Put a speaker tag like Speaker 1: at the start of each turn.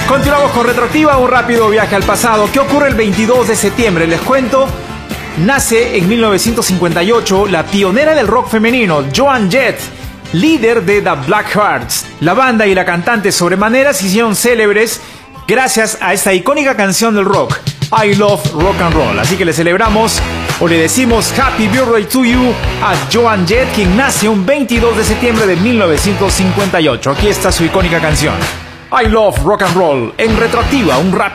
Speaker 1: Continuamos con Retroactiva, un rápido viaje al pasado. ¿Qué ocurre el 22 de septiembre? Les cuento. Nace en 1958 la pionera del rock femenino, Joan Jett, líder de The Blackhearts. La banda y la cantante sobremanera se hicieron célebres gracias a esta icónica canción del rock, I Love Rock and Roll. Así que le celebramos o le decimos Happy Birthday to You a Joan Jett, quien nace un 22 de septiembre de 1958. Aquí está su icónica canción, I Love Rock and Roll, en Retroactiva, un rápido